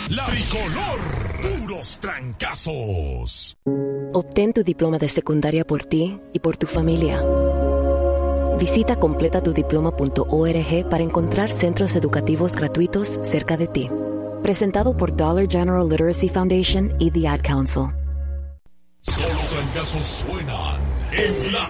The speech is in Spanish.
La Tricolor, puros trancazos. Obtén tu diploma de secundaria por ti y por tu familia. Visita completatudiploma.org para encontrar centros educativos gratuitos cerca de ti. Presentado por Dollar General Literacy Foundation y The Ad Council. Solo trancazos suenan en la